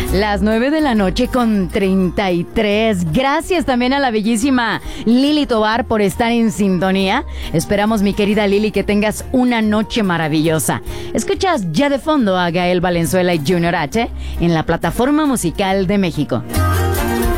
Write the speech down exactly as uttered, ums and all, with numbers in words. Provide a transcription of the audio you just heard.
Las nueve de la noche con treinta y tres. Gracias también a la bellísima Lili Tobar por estar en sintonía. Esperamos, mi querida Lili, que tengas una noche maravillosa. Escuchas ya de fondo a Gael Valenzuela y Junior H en la plataforma musical de México.